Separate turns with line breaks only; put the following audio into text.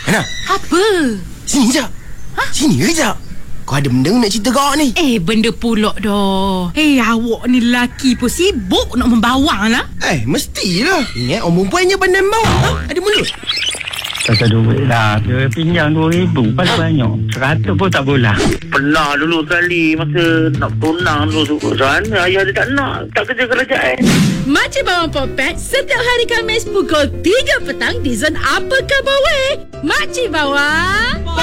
Hana,
Apa?
sini je. Sini kejap. Kau ada benda nak cerita kau ni?
Benda pulak dah. Awak ni lelaki pun sibuk nak membawang lah.
Mestilah. Ingat orang perempuannya pandai bawa. Ada mulut.
Pasal duit lah. Dia pinjam 2,000 paling banyak. 100 pun tak boleh.
Pernah dulu sekali masa nak tunang dulu sana ayah dia tak nak, tak kerja kerajaan.
Makcik Bawang Popet setiap hari Khamis pukul 3 petang di Zon Apa Khabar Weh. Makcik Bawang